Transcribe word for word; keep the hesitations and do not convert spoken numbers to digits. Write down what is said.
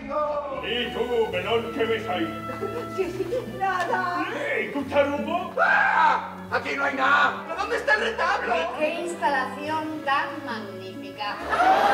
Dios! ¿Y tú, melón, qué ves ahí? Sí, sí, nada. ¡Eh, cucharubo! ¡Ah! ¡Aquí no hay nada! ¿Dónde está el retablo? ¡Qué instalación tan magnífica!